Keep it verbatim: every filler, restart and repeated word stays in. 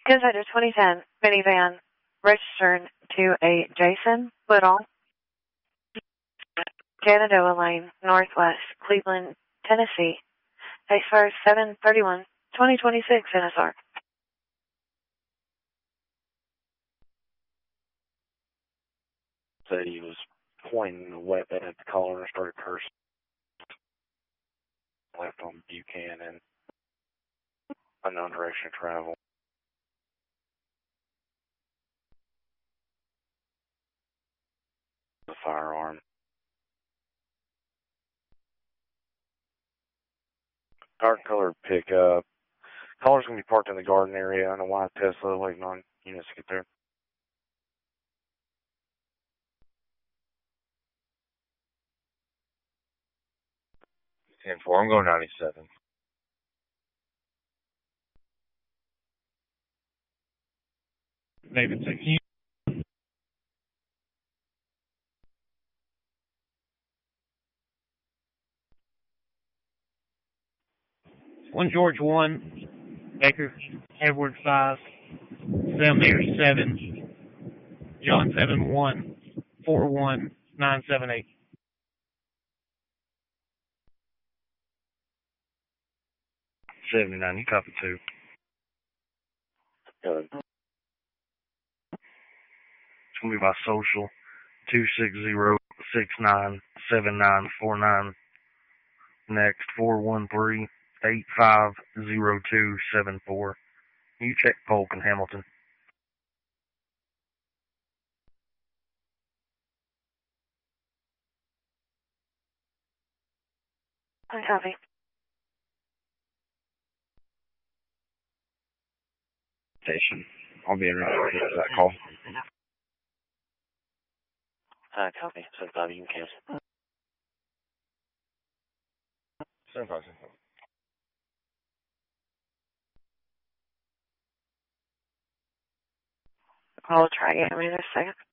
Consider twenty ten minivan registered to a Jason Woodall, Shenandoah Lane, Northwest, Cleveland, Tennessee. Expires seven thirty-one twenty twenty-six N S R. Said he was pointing the weapon at the caller and started cursing. Left on Buchanan. Unknown direction of travel. The firearm. Dark colored pickup. Caller's gonna be parked in the garden area on a white Tesla, waiting on units to get there. ten four, I'm going ninety-seven. David sixteen. One George one, Baker, Edward five, Selmir seven, John seven one, four one nine seven eight. seventy-nine, you copy two. Good. It's going to be my social, two six zero six nine seven nine four nine. Next, four one three eight five zero two seven four. You check Polk and Hamilton. I copy. Station. I'll be in for that call. I copy. So five, you can cancel. Same five, same five. I'll try again in a second.